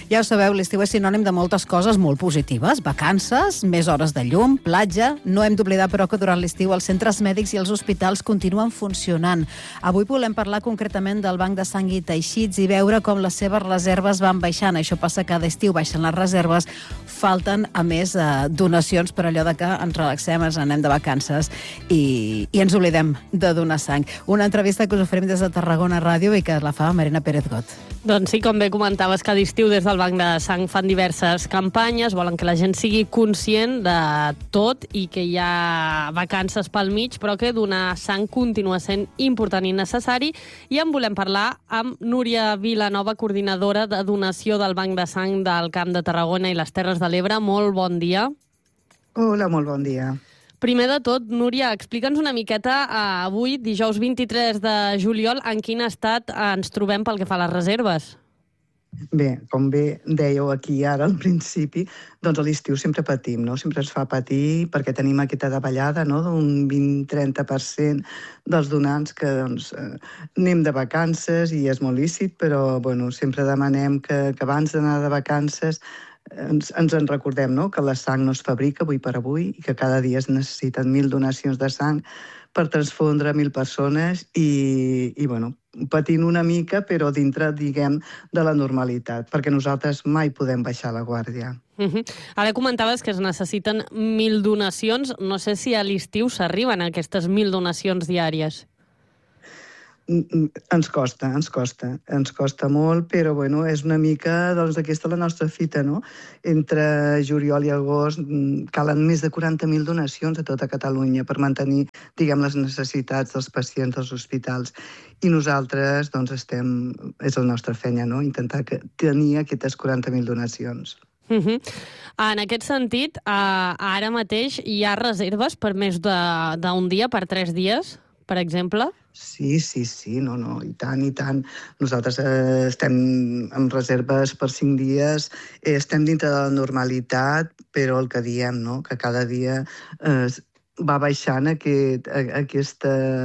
Ja ho sabeu, l'estiu és sinònim de moltes coses molt positives. Vacances, més hores de llum, platja... No hem d'oblidar, però, que durant l'estiu els centres mèdics i els hospitals continuen funcionant. Avui volem parlar concretament del Banc de Sang i Teixits i veure com les seves reserves van baixant. Això passa cada estiu, baixen les reserves, falten, a més, donacions per allò de que ens relaxem, ens anem de vacances i ens oblidem de donar sang. Una entrevista que us oferim des de Tarragona Ràdio i que la fa Marina Pérez Got. Doncs sí, com bé comentaves, cada estiu des del Banc de Sang fan diverses campanyes, volen que la gent sigui conscient de tot i que hi ha vacances pel mig, però que donar sang continua sent important i necessari. I en volem parlar amb Núria Vilanova, coordinadora de donació del Banc de Sang del Camp de Tarragona i les Terres de l'Ebre. Molt bon dia. Hola, molt bon dia. Primer de tot, Núria, explica'ns una miqueta avui, dijous 23 de juliol, en quin estat ens trobem pel que fa a les reserves. Bé, com bé dèieu aquí ara al principi, doncs a l'estiu sempre patim, no? Sempre ens fa patir perquè tenim aquesta davallada, no?, d'un 20-30% dels donants que doncs, anem de vacances i és molt lícit, però bueno, sempre demanem que abans d'anar de vacances ens en recordem, no?, que la sang no es fabrica avui per avui i que cada dia es necessiten 1.000 donacions de sang per transfondre 1.000 persones i bueno, patint una mica, però dintre, diguem, de la normalitat, perquè nosaltres mai podem baixar la guàrdia. Ara comentaves que es necessiten 1.000 donacions. No sé si a l'estiu s'arriben a aquestes 1.000 donacions diàries. Ens costa molt, però bueno, és una mica doncs, aquesta la nostra fita, no? Entre juliol i agost calen més de 40.000 donacions a tota Catalunya per mantenir, diguem, les necessitats dels pacients dels hospitals. I nosaltres, doncs, és la nostra feina, no?, intentar tenir aquestes 40.000 donacions. En aquest sentit, ara mateix hi ha reserves per més d'un dia, per 3 dies, per exemple? Sí, no, i tant. Nosaltres estem amb reserves per 5 dies, estem dintre de la normalitat, però el que diem, no?, que cada dia va baixant aquest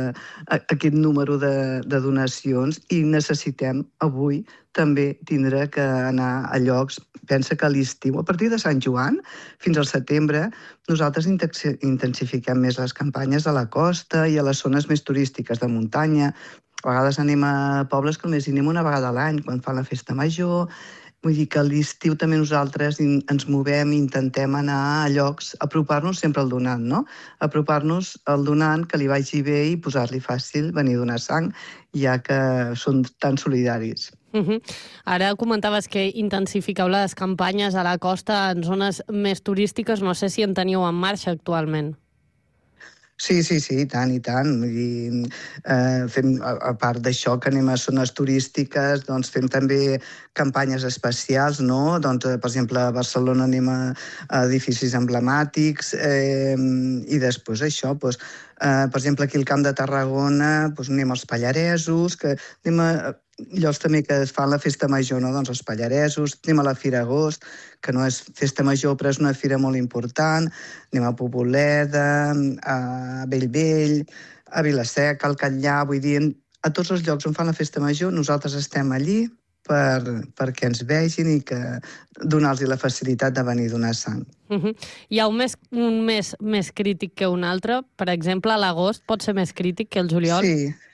número de donacions i necessitem avui també tindre que anar a llocs. Pensa que a l'estiu, a partir de Sant Joan fins al setembre, nosaltres intensifiquem més les campanyes a la costa i a les zones més turístiques de muntanya. A vegades anem a pobles que només hi anem una vegada a l'any, quan fan la festa major. Vull dir que a l'estiu també nosaltres ens movem i intentem anar a llocs, apropar-nos sempre al donant, no? Apropar-nos al donant, que li vagi bé i posar-li fàcil venir a donar sang, ja que són tan solidaris. Ara comentaves que intensifiqueu les campanyes a la costa en zones més turístiques. No sé si en teniu en marxa actualment. Sí, i tant. Vull dir, fem, a part d'això, que anem a zones turístiques, doncs fem també campanyes especials, no? Doncs, per exemple, a Barcelona anem a edificis emblemàtics i després això, doncs, per exemple, aquí al Camp de Tarragona anem als Pallaresos, que anem a llocs també que es fan la festa major, no? Doncs els Pallaresos, anem a la Fira Agost, que no és festa major però és una fira molt important, anem a Poboleda, a Bellvei, a Vila-seca, al Catllar, vull dir, a tots els llocs on fan la festa major nosaltres estem allí perquè ens vegin i que donar-los la facilitat de venir a donar sang. Hi ha un mes més crític que un altre? Per exemple, l'agost pot ser més crític que el juliol?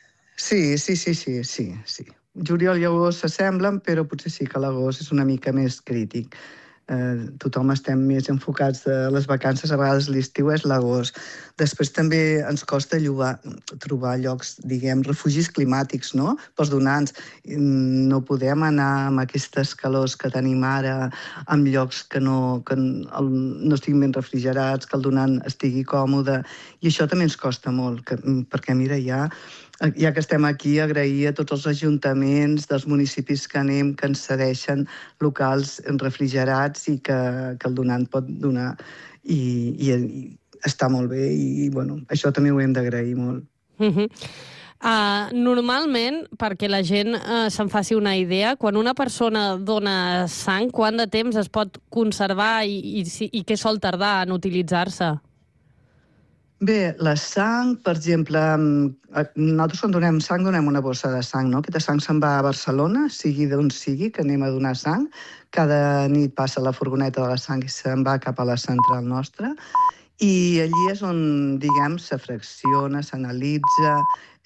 Sí. Juliol i agost s'assemblen, però potser sí que l'agost és una mica més crític. Tothom estem més enfocats a les vacances, a vegades l'estiu és l'agost. Després també ens costa trobar llocs, diguem, refugis climàtics, no?, pels donants. No podem anar amb aquestes calors que tenim ara, amb llocs que no estiguin ben refrigerats, que el donant estigui còmode, i això també ens costa molt, perquè mira, ja que estem aquí, agrair a tots els ajuntaments dels municipis que anem, que ens cedeixen locals refrigerats i que el donant pot donar. I està molt bé i bueno, això també ho hem d'agrair molt. Normalment, perquè la gent se'n faci una idea, quan una persona dona sang, quant de temps es pot conservar i què sol tardar en utilitzar-se? Bé, la sang, per exemple, nosaltres quan donem sang donem una bossa de sang, no? Aquesta sang se'n va a Barcelona, sigui d'on sigui, que anem a donar sang. Cada nit passa la furgoneta de la sang i se'n va cap a la central nostra. I allí és on, diguem, se fracciona, s'analitza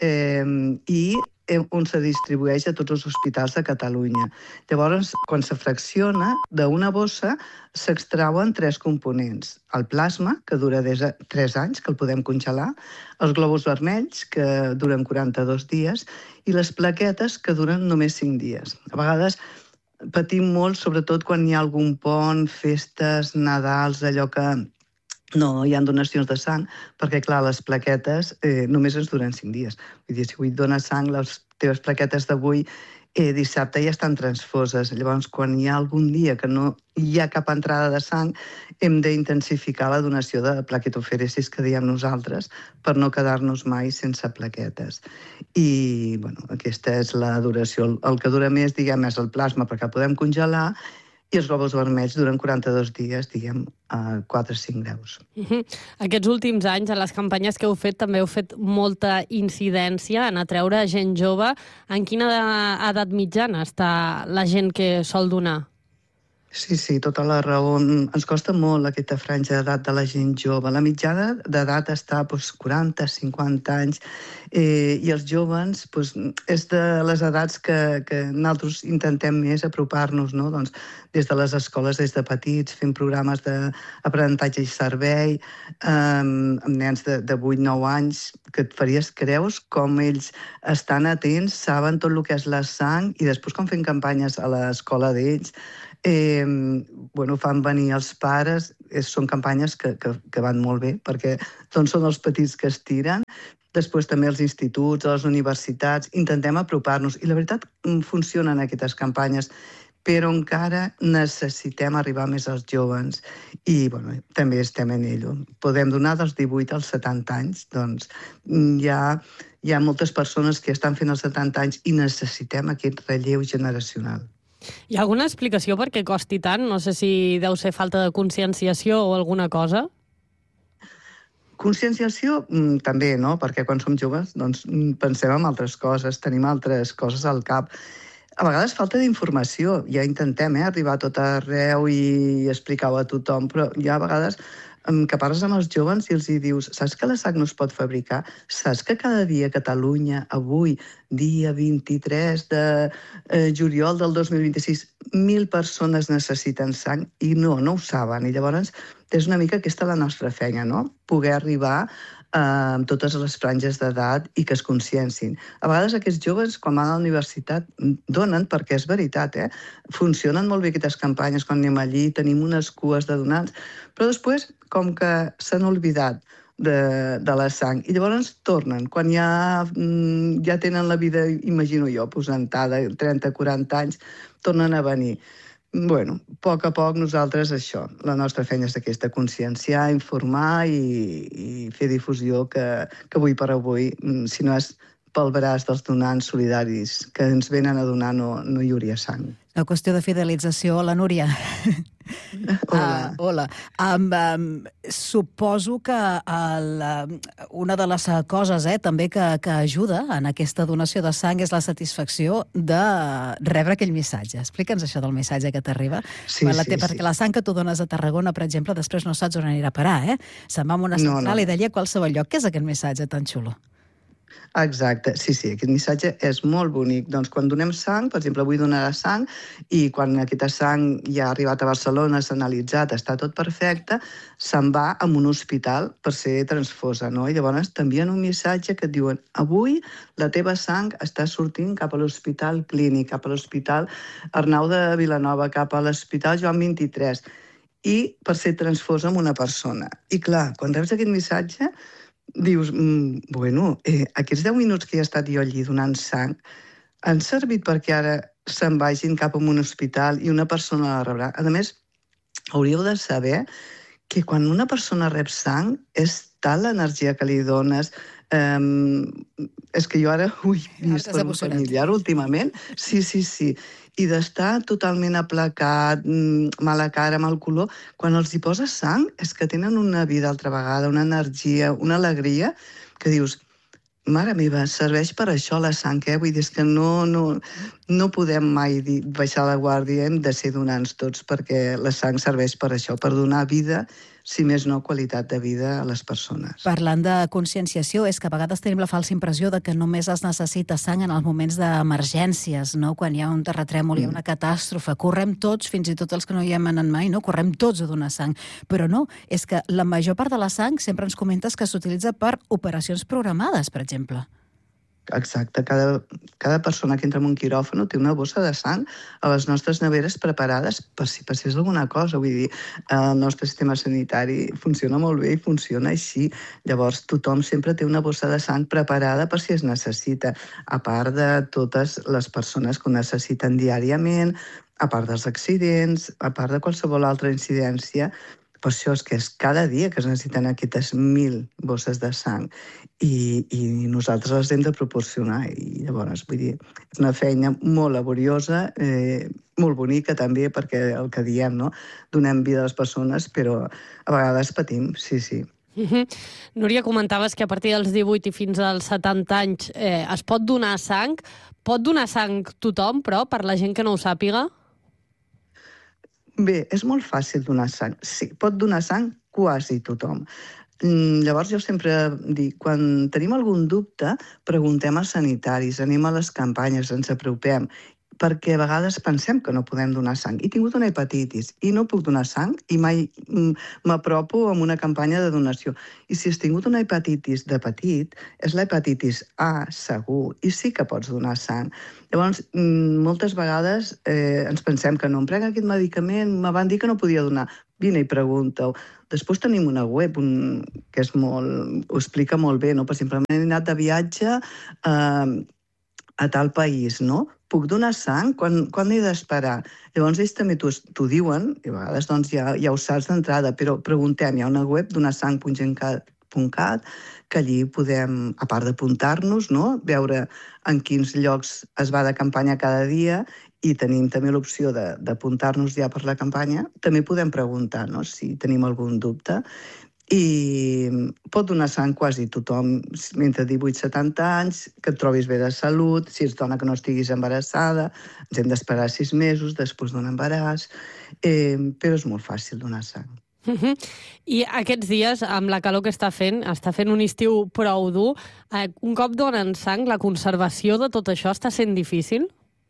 i on se distribueix a tots els hospitals de Catalunya. Llavors, quan se fracciona, d'una bossa s'extrauen 3 components. El plasma, que dura des de 3 anys, que el podem congelar, els glòbuls vermells, que duren 42 dies, i les plaquetes, que duren només 5 dies. A vegades patim molt, sobretot quan hi ha algun pont, festes, Nadals, allò que no hi ha donacions de sang, perquè, clar, les plaquetes només ens duren 5 dies. Vull dir, si avui et dones sang, les teves plaquetes d'avui dissabte ja estan transfoses. Llavors, quan hi ha algun dia que no hi ha cap entrada de sang, hem d'intensificar la donació de plaquetofèresis, que diem nosaltres, per no quedar-nos mai sense plaquetes. I, bueno, aquesta és la duració. El que dura més, diguem, és el plasma, perquè el podem congelar, i els glòbuls vermells duren 42 dies, diguem, a 4 o 5 graus. Aquests últims anys, a les campanyes que heu fet, també heu fet molta incidència en atreure gent jove. En quina edat mitjana està la gent que sol donar? Sí, tota la raó. Ens costa molt aquesta franja d'edat de la gent jove. La mitjana d'edat està 40, 50 anys, i els joves és de les edats que nosaltres intentem més apropar-nos, no? Doncs des de les escoles, des de petits, fent programes d'aprenentatge i servei, amb nens de 8-9 anys, que et faries creus com ells estan atents, saben tot el que és la sang, i després quan fem campanyes a l'escola d'ells, fan venir els pares. Són campanyes que van molt bé, perquè doncs són els petits que es tiren. Després també els instituts, les universitats, intentem apropar-nos. I la veritat, funcionen aquestes campanyes, però encara necessitem arribar més als joves. I també estem en ello. Podem donar dels 18 als 70 anys. Doncs hi ha moltes persones que estan fent els 70 anys i necessitem aquest relleu generacional. Hi ha alguna explicació per què costi tant? No sé si deu ser falta de conscienciació o alguna cosa. Conscienciació també, no? Perquè quan som joves pensem en altres coses, tenim altres coses al cap. A vegades falta d'informació. Ja intentem arribar a tot arreu i explicar-ho a tothom, però hi ha vegades que parles amb els joves i els dius: saps que la sang no es pot fabricar? Saps que cada dia a Catalunya, avui, dia 23 de juliol del 2026, 1.000 persones necessiten sang i no ho saben. I llavors és una mica aquesta la nostra feina, no? Poder arribar amb totes les franges d'edat i que es consciencin. A vegades aquests joves, quan van a la universitat, donen, perquè és veritat, funcionen molt bé aquestes campanyes, quan anem allí tenim unes cues de donants, però després, com que s'han oblidat de la sang, i llavors tornen, quan ja tenen la vida, imagino jo, posentada, 30-40 anys, tornen a venir. A poc a poc nosaltres això, la nostra feina és aquesta, conscienciar, informar i fer difusió, que avui per avui, si no és pel braç dels donants solidaris que ens venen a donar, no hi hauria sang. La qüestió de fidelització, la Núria. Hola. Suposo que una de les coses també que ajuda en aquesta donació de sang és la satisfacció de rebre aquell missatge. Explica'ns això del missatge que t'arriba. Sí. Perquè la sang que tu dones a Tarragona, per exemple, després no saps on anirà a parar, Se'n va a una central i d'allí a qualsevol lloc. Què és aquest missatge tan xulo? Exacte, sí, aquest missatge és molt bonic. Doncs quan donem sang, per exemple, avui donarà sang, i quan aquesta sang ja ha arribat a Barcelona, s'ha analitzat, està tot perfecte, se'n va a un hospital per ser transfosa, no? I llavors t'envien un missatge que et diuen: avui la teva sang està sortint cap a l'Hospital Clínic, cap a l'Hospital Arnau de Vilanova, cap a l'Hospital Joan 23, i per ser transfosa amb una persona. I clar, quan reps aquest missatge, dius, aquests 10 minuts que he estat jo allí donant sang han servit perquè ara se'n vagin cap a un hospital i una persona la rebrà. A més, hauríeu de saber que quan una persona rep sang és tal l'energia que li dones, És que jo ara ho he vist per un familiar últimament. Sí. I d'estar totalment aplacat, mala cara, mal color, quan els hi poses sang és que tenen una vida altra vegada, una energia, una alegria, que dius, mare meva, serveix per això la sang, Vull dir, és que no podem mai baixar la guàrdia, hem de ser donants tots, perquè la sang serveix per això, per donar vida, si més no qualitat de vida a les persones. Parlant de conscienciació, és que a vegades tenim la falsa impressió de que només es necessita sang en els moments d'emergències, no? Quan hi ha un terratrèmol, hi ha una catàstrofe, correm tots, fins i tot els que no hi hem anat mai, no? Correm tots a donar sang. Però no, és que la major part de la sang sempre ens comentes que s'utilitza per operacions programades, per exemple. Exacte, cada persona que entra en un quiròfano té una bossa de sang a les nostres neveres preparades per si passés alguna cosa. Vull dir, el nostre sistema sanitari funciona molt bé i funciona així. Llavors, tothom sempre té una bossa de sang preparada per si es necessita, a part de totes les persones que ho necessiten diàriament, a part dels accidents, a part de qualsevol altra incidència. Per això és que és cada dia que es necessiten aquestes 1.000 bosses de sang i nosaltres les hem de proporcionar. I llavors, vull dir, és una feina molt laboriosa, molt bonica també, perquè el que diem, no? Donem vida a les persones, però a vegades patim, sí. Núria, comentaves que a partir dels 18 i fins als 70 anys es pot donar sang. Pot donar sang tothom, però, per la gent que no ho sàpiga? Bé, és molt fàcil donar sang. Sí, pot donar sang quasi tothom. Llavors jo sempre dic, quan tenim algun dubte, preguntem als sanitaris, anem a les campanyes, ens apropem, perquè a vegades pensem que no podem donar sang. He tingut una hepatitis i no puc donar sang i mai m'apropo amb una campanya de donació. I si has tingut una hepatitis de petit, és la hepatitis A, segur, i sí que pots donar sang. Llavors, moltes vegades ens pensem que no, em prenc aquest medicament, me van dir que no podia donar. Vine i pregunta-ho. Després tenim una web que és ho explica molt bé, no? Per exemple, m'he anat de viatge a tal país, no? Puc donar sang? Quan he d'esperar? Llavors ells també t'ho diuen, i a vegades doncs, ja ho saps d'entrada, però preguntem, hi ha una web, donarsang.cat, que allí podem, a part d'apuntar-nos, no? Veure en quins llocs es va de campanya cada dia, i tenim també l'opció d'apuntar-nos ja per la campanya. També podem preguntar, no?, si tenim algun dubte. I pot donar sang quasi tothom, entre 18 i 70 anys, que et trobis bé de salut, si ets dona que no estiguis embarassada, ens hem d'esperar 6 mesos després d'un embaràs, però és molt fàcil donar sang. I aquests dies, amb la calor que està fent un estiu prou dur, un cop donen sang, la conservació de tot això està sent difícil?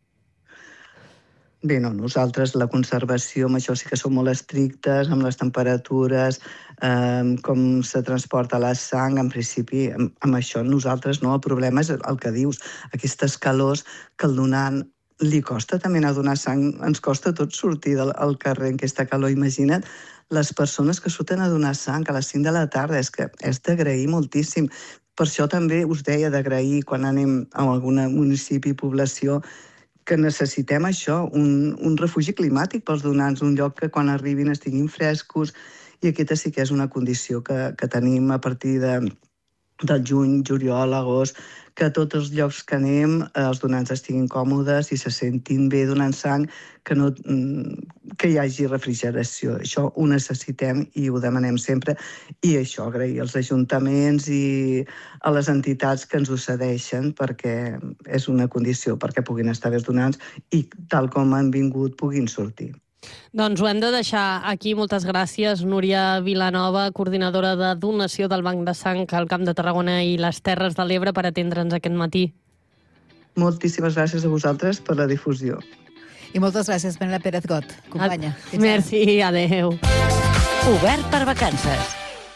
Bé, no, nosaltres la conservació, amb això sí que som molt estrictes, amb les temperatures, com se transporta la sang, en principi, amb això nosaltres no. El problema és el que dius, aquestes calors que el donant li costa també anar a donar sang, ens costa tot sortir al carrer en aquesta calor. Imagina't les persones que surten a donar sang a les 5 de la tarda, és que és d'agrair moltíssim. Per això també us deia d'agrair quan anem a algun municipi, població, que necessitem això, un refugi climàtic pels donants, un lloc que quan arribin estiguin frescos, i aquesta sí que és una condició que tenim a partir del juny, juliol, agost, que a tots els llocs que anem els donants estiguin còmodes i se sentin bé donant sang, que hi hagi refrigeració. Això ho necessitem i ho demanem sempre. I això, agrair als ajuntaments i a les entitats que ens ho cedeixen, perquè és una condició perquè puguin estar bé els donants i tal com han vingut puguin sortir. Doncs ho hem de deixar aquí. Moltes gràcies, Núria Vilanova, coordinadora de donació del Banc de Sang al Camp de Tarragona i les Terres de l'Ebre, per atendre'ns aquest matí. Moltíssimes gràcies a vosaltres per la difusió. I moltes gràcies, Penela Pérez Got, companya. Merci, adeu. Obert per vacances.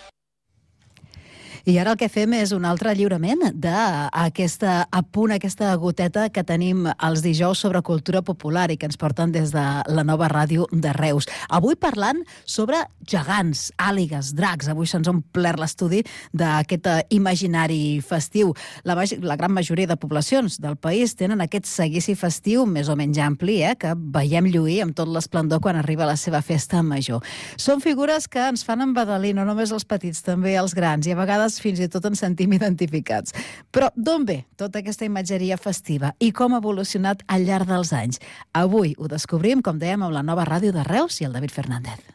I ara el que fem és un altre lliurament d'aquesta apunt, aquesta goteta que tenim els dijous sobre cultura popular i que ens porten des de la nova ràdio de Reus. Avui parlant sobre gegants, àligues, dracs. Avui se'ns ha omplert l'estudi d'aquest imaginari festiu. La gran majoria de poblacions del país tenen aquest seguici festiu més o menys ampli, que veiem lluir amb tot l'esplendor quan arriba la seva festa major. Són figures que ens fan embadalir, no només els petits, també els grans, i a vegades nosaltres fins i tot ens sentim identificats. Però d'on ve tota aquesta imatgeria festiva i com ha evolucionat al llarg dels anys? Avui ho descobrim, com dèiem, amb la nova ràdio de Reus i el David Fernández.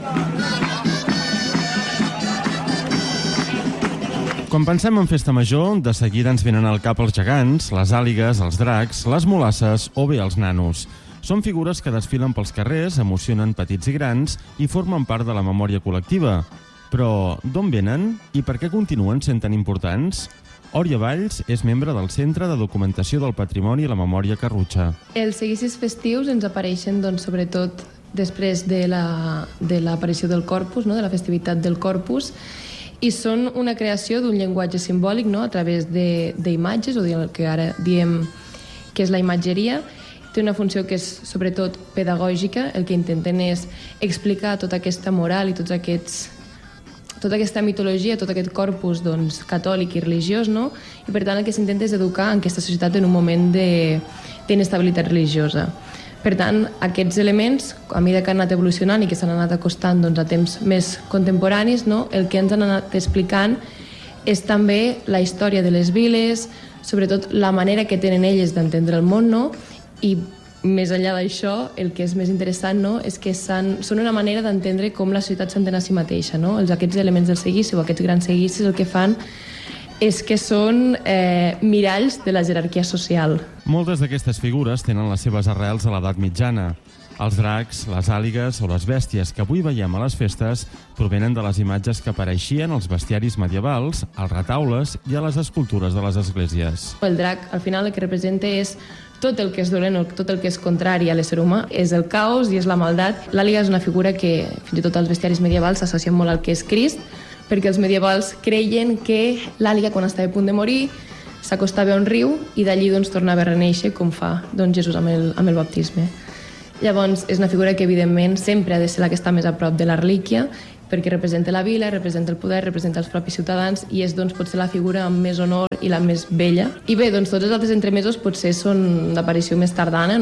Quan pensem en festa major, de seguida ens venen al cap els gegants, les àligues, els dracs, les mulasses o bé els nanos. Són figures que desfilen pels carrers, emocionen petits i grans i formen part de la memòria col·lectiva. Però d'on venen i per què continuen sent tan importants? Òria Valls és membre del Centre de Documentació del Patrimoni i la Memòria Carrutxa. Els seguicis festius ens apareixen sobretot després de l'aparició del Corpus, de la festivitat del Corpus, i són una creació d'un llenguatge simbòlic a través d'imatges, o el que ara diem que és la imatgeria. Té una funció que és sobretot pedagògica, el que intenten és explicar tota aquesta moral i tota aquesta mitologia, tot aquest corpus catòlic i religiós, i per tant el que s'intenta és educar en aquesta societat en un moment d'inestabilitat religiosa. Per tant, aquests elements, a mesura que han anat evolucionant i que s'han anat acostant a temps més contemporanis, el que ens han anat explicant és també la història de les viles, sobretot la manera que tenen elles d'entendre el món, i més enllà d'això, el que és més interessant és que són una manera d'entendre com la societat s'entén a si mateixa. Aquests elements del seguici o aquests grans seguicis el que fan és que són miralls de la jerarquia social. Moltes d'aquestes figures tenen les seves arrels a l'edat mitjana. Els dracs, les àligues o les bèsties que avui veiem a les festes provenen de les imatges que apareixien als bestiaris medievals, als retaules i a les escultures de les esglésies. El drac, al final, el que representa és tot el que és dolent o tot el que és contrari a l'ésser humà, és el caos i és la maldat. L'àliga és una figura que fins i tot als bestiaris medievals s'associa molt al que és Crist, perquè els medievals creien que l'àliga, quan estava a punt de morir, s'acostava a un riu i d'allí tornava a reneixer, com fa Jesús amb el baptisme. Llavors, és una figura que, evidentment, sempre ha de ser la que està més a prop de la relíquia, perquè representa la vila, representa el poder, representa els propis ciutadans i és, potser la figura amb més honor i la més bella. I bé, tots els altres entremesos potser són d'aparició més tardana,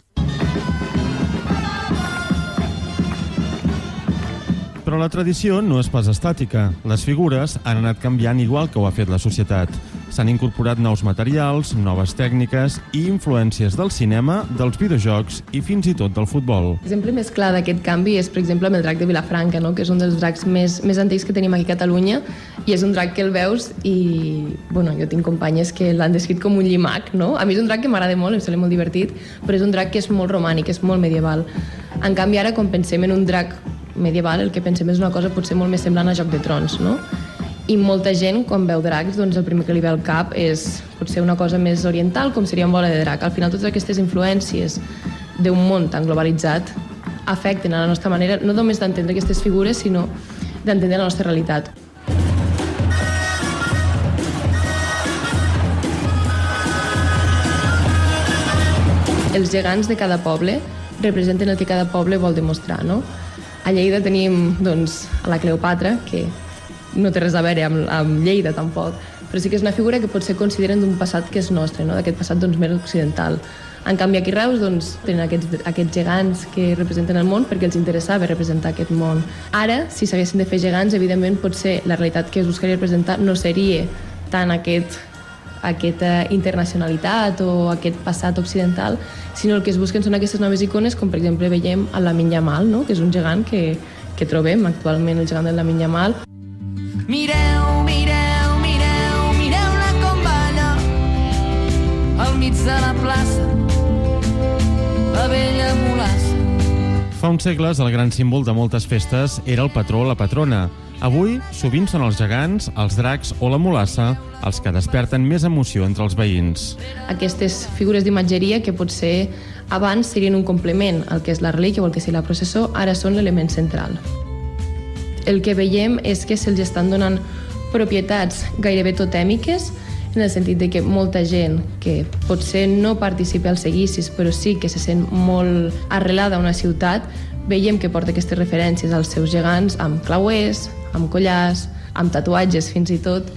Però la tradició no és pas estàtica. Les figures han anat canviant igual que ho ha fet la societat. S'han incorporat nous materials, noves tècniques i influències del cinema, dels videojocs i fins i tot del futbol. L'exemple més clar d'aquest canvi és, per exemple, amb el drac de Vilafranca, que és un dels dracs més antics que tenim aquí a Catalunya, i és un drac que el veus i, jo tinc companyes que l'han descrit com un llimac, A mi és un drac que m'agrada molt, em sembla molt divertit, però és un drac que és molt romànic, és molt medieval. En canvi, ara, quan pensem en un drac medieval, el que pensem és una cosa potser molt més semblant a Joc de Trons, I molta gent, quan veu dracs, el primer que li ve al cap és potser una cosa més oriental, com seria un bola de drac. Al final, totes aquestes influències d'un món tan globalitzat afecten a la nostra manera no només d'entendre aquestes figures, sinó d'entendre la nostra realitat. Els gegants de cada poble representen el que cada poble vol demostrar, A Lleida tenim, a la Cleopatra, que no té res a veure amb Lleida, tampoc, però sí que és una figura que potser consideren d'un passat que és nostre, d'aquest passat més occidental. En canvi, aquí a Reus tenen aquests gegants que representen el món perquè els interessava representar aquest món. Ara, si s'haguessin de fer gegants, evidentment, potser la realitat que es buscaria representar no seria tant aquesta internacionalitat o aquest passat occidental, sinó el que es busquen són aquestes noves icones, com per exemple veiem a Lamine Yamal, que és un gegant que trobem actualment, el gegant de Lamine Yamal. Mireu, mireu, mireu, mireu-la com balla al mig de la plaça, la vella mulassa. Fa uns segles, el gran símbol de moltes festes era el patró o la patrona. Avui, sovint són els gegants, els dracs o la mulassa els que desperten més emoció entre els veïns. Aquestes figures d'imatgeria que potser abans serien un complement al que és la relíquia o el que és la processó, ara són l'element central. El que veiem és que se'ls estan donant propietats gairebé totèmiques, en el sentit de que molta gent que potser no participa als seguicis, però sí que se sent molt arrelada a una ciutat, veiem que porta aquestes referències als seus gegants amb clauers, amb collars, amb tatuatges fins i tot,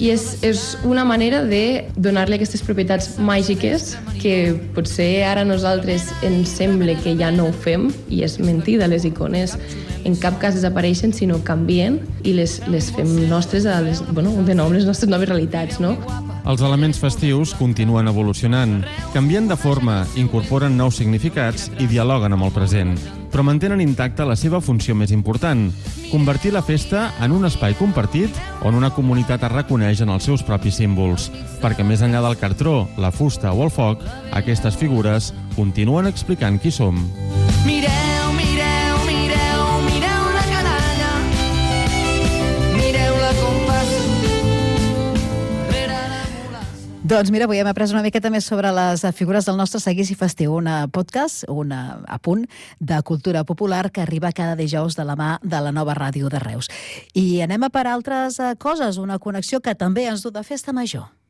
I és una manera de donar-li aquestes propietats màgiques que potser ara nosaltres ens sembla que ja no ho fem, i és mentida, les icones en cap cas desapareixen, sinó canvien i les fem nostres, de nou, les nostres noves realitats, no? Els elements festius continuen evolucionant, canvien de forma, incorporen nous significats i dialoguen amb el present, però mantenen intacta la seva funció més important, convertir la festa en un espai compartit on una comunitat es reconeix en els seus propis símbols, perquè més enllà del cartró, la fusta o el foc, aquestes figures continuen explicant qui som. Mireu, mireu, mireu, mireu la canalla, mireu-la com passa rere la mulassa. Doncs mira, avui hem après una miqueta més sobre les figures del nostre Seguici Festiu, un podcast, un apunt de cultura popular que arriba cada dijous de la mà de la nova ràdio de Reus. I anem a per altres coses, una connexió que també ens du de Festa Major.